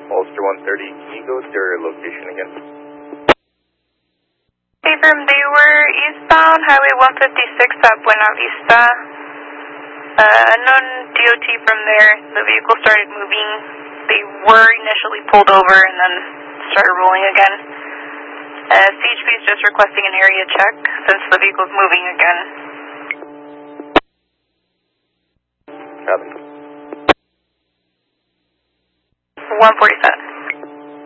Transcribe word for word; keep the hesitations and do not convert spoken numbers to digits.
Ulster one thirty, can you go to your location again? Affirm, they were eastbound Highway one fifty-six at Buena Vista. Uh, unknown D O T from there. The vehicle started moving. They were initially pulled over and then started rolling again. Uh, C H P is just requesting an area check since the vehicle's moving again. Copy. one forty-seven.